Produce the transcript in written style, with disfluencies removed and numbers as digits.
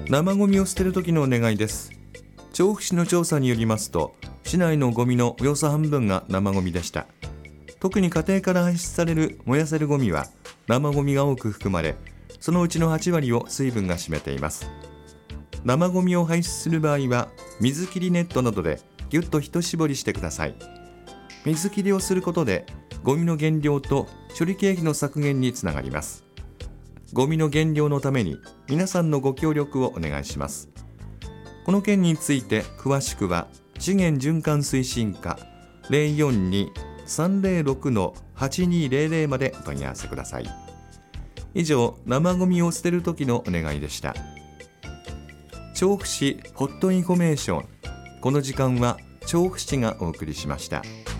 生ゴミを捨てる時のお願いです。調布市の調査によりますと、市内のゴミのおよそ半分が生ゴミでした。特に家庭から排出される燃やせるゴミは生ゴミが多く含まれ、そのうちの8割を水分が占めています。生ゴミを排出する場合は水切りネットなどでぎゅっと一絞りしてください。水切りをすることでゴミの減量と処理経費の削減につながります。ゴミの減量のために皆さんのご協力をお願いします。この件について詳しくは資源循環推進課 042-306-8200 までお問い合わせください。以上、生ゴミを捨てる時のお願いでした。調布市ホットインフォメーション。この時間は調布市がお送りしました。